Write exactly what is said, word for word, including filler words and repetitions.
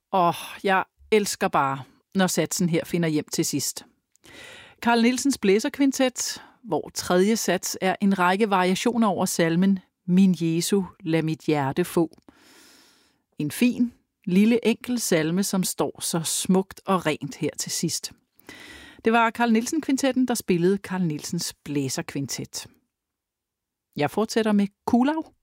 Åh, jeg elsker bare, når satsen her finder hjem til sidst. Carl Nielsens blæserkvintet, hvor tredje sats er en række variationer over salmen Min Jesu, lad mit hjerte få. En fin, lille enkel salme, som står så smukt og rent her til sidst. Det var Carl Nielsen-kvintetten, der spillede Carl Nielsens blæserkvintet. Jeg fortsætter med Kuhlau.